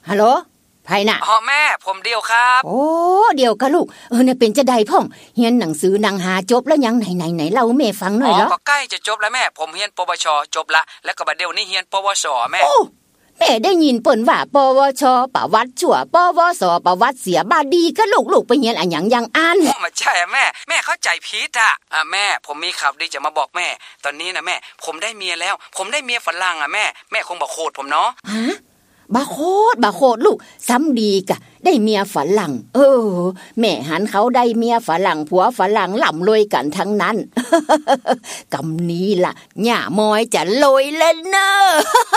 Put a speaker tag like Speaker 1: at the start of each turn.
Speaker 1: ฮัลโหลไผน่ะ
Speaker 2: แม่ผมเดียวครับ
Speaker 1: โอ้เดียวกะลูกเนี่ยเป็นจะได้พ่องเรียนหนังสือหนังหาจบแล้วยังไหนเล่าแม่ฟังหน่อยเหรอ
Speaker 2: ก็ใกล้จะจบแล้วแม่ผมเรียนปวชจบละแล้วก็บัดเดี๋ยวนี้เรียนปวสแม่
Speaker 1: โอ้แม่ได้ยินเปิ้นว่าปวชประวัติชั่วปวสประวัติเสียบาดีก็ลูกไปเรียนอันหยังยังอ่าน
Speaker 2: ไม่ใช่แม่เข้าใจผิดอ่ะแม่ผมมีข่าวดีจะมาบอกแม่ตอนนี้นะแม่ผมได้เมียแล้วผมได้เมียฝรั่งแม่คงบ่โคตรผมเนาะ
Speaker 1: ฮะบาโคตรลูกซ้ำดีกะได้เมียฝรั่งแม่หันเขาได้เมียฝรั่งผัวฝรั่งล่ำรวยกันทั้งนั้น กำนี้ล่ะหญ้ามอยจะรวยแล้วเนอะ